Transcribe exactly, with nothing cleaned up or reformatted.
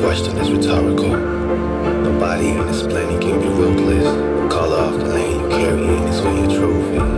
question is rhetorical. Nobody in this planet can be ruthless. Call off the lane you carry in is for your trophy.